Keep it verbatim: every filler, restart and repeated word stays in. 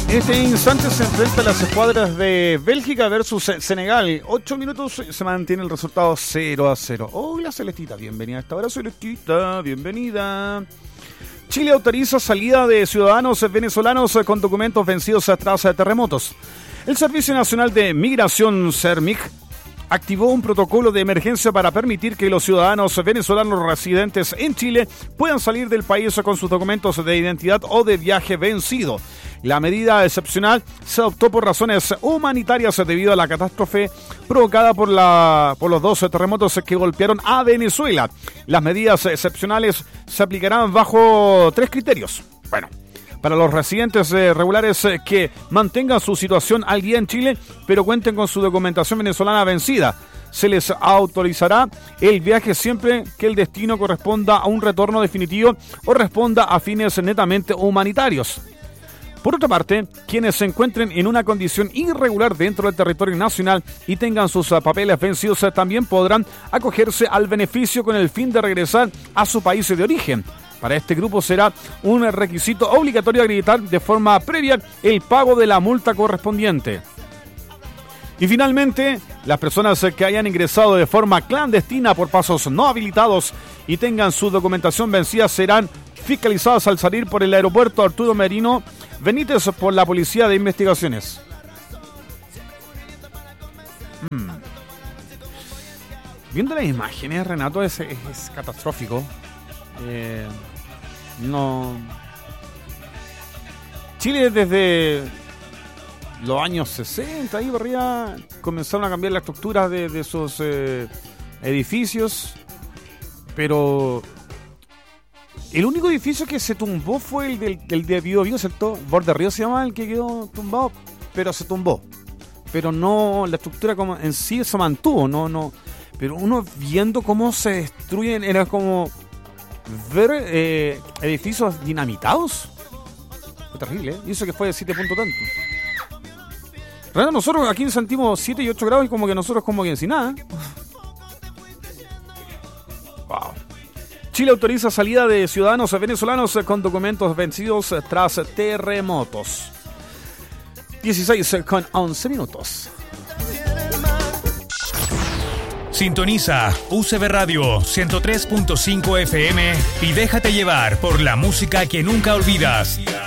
En este instante se enfrentan las escuadras de Bélgica versus Senegal. Ocho minutos se mantiene el resultado cero a cero. Hola Celestita, bienvenida a esta hora. Celestita, bienvenida. Chile autoriza salida de ciudadanos venezolanos con documentos vencidos tras terremotos. El Servicio Nacional de Migración, SERMIG, activó un protocolo de emergencia para permitir que los ciudadanos venezolanos residentes en Chile puedan salir del país con sus documentos de identidad o de viaje vencido. La medida excepcional se adoptó por razones humanitarias debido a la catástrofe provocada por, la, por los dos terremotos que golpearon a Venezuela. Las medidas excepcionales se aplicarán bajo tres criterios. Bueno, para los residentes eh, regulares eh, que mantengan su situación al día en Chile, pero cuenten con su documentación venezolana vencida, se les autorizará el viaje siempre que el destino corresponda a un retorno definitivo o responda a fines netamente humanitarios. Por otra parte, quienes se encuentren en una condición irregular dentro del territorio nacional y tengan sus papeles vencidos también podrán acogerse al beneficio con el fin de regresar a su país de origen. Para este grupo será un requisito obligatorio acreditar de forma previa el pago de la multa correspondiente. Y finalmente, las personas que hayan ingresado de forma clandestina por pasos no habilitados y tengan su documentación vencida serán fiscalizadas al salir por el aeropuerto Arturo Merino Benítez por la Policía de Investigaciones. Hmm. Viendo las imágenes, Renato, es, es, es catastrófico. Eh, no. Chile desde los años sesenta ahí por arriba comenzaron a cambiar la estructura de, de sus eh, edificios, pero el único edificio que se tumbó fue el del, del de Bío Bío, ¿cierto? Borde Río se llama el que quedó tumbado, pero se tumbó. Pero no, la estructura como en sí se mantuvo, no, no. Pero uno viendo cómo se destruyen, era como ver eh, edificios dinamitados. Fue terrible, ¿eh? Y eso que fue de siete puntos tanto. Realmente nosotros aquí sentimos siete y ocho grados y como que nosotros como que sin nada. Wow. Chile autoriza salida de ciudadanos venezolanos con documentos vencidos tras terremotos. dieciséis con once minutos. Sintoniza U C B Radio ciento tres punto cinco F M y déjate llevar por la música que nunca olvidas.